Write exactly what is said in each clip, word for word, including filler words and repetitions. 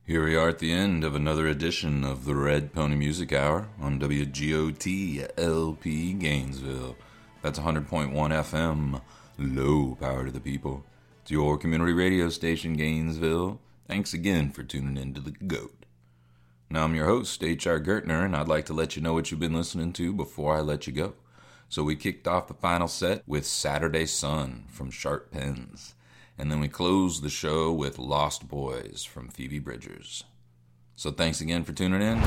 Here we are at the end of another edition of the Red Pony Music Hour on W G O T L P Gainesville. That's one hundred point one F M, low power to the people. It's your community radio station, Gainesville. Thanks again for tuning in to The GOAT. Now, I'm your host, H R Gertner, and I'd like to let you know what you've been listening to before I let you go. So we kicked off the final set with Saturday Sun from Sharp Pens. And then we closed the show with Lost Boys from Phoebe Bridgers. So thanks again for tuning in.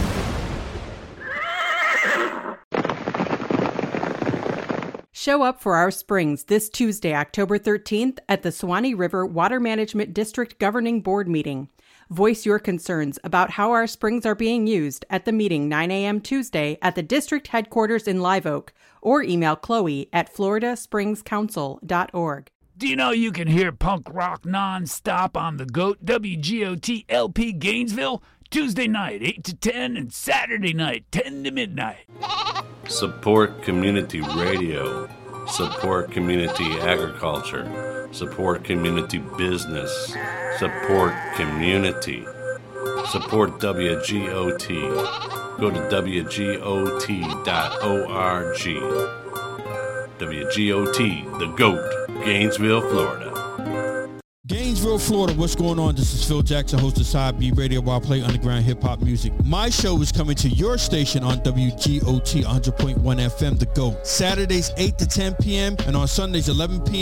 Show up for our springs this Tuesday, October thirteenth at the Suwannee River Water Management District Governing Board meeting. Voice your concerns about how our springs are being used at the meeting nine a.m. Tuesday at the district headquarters in Live Oak, or email Chloe at florida springs council dot org. Do you know you can hear punk rock non-stop on the GOAT, W G O T L P Gainesville? Tuesday night, eight to ten, and Saturday night, ten to midnight. Support community radio. Support community agriculture. Support community business. Support community. Support W G O T. Go to W G O T dot org. W G O T, the GOAT, Gainesville, Florida. Gainesville, Florida, what's going on? This is Phil Jackson, host of Side B Radio, where I play underground hip-hop music. My show is coming to your station on W G O T one hundred point one F M, the GOAT. Saturdays, eight to ten p.m., and on Sundays, eleven p.m.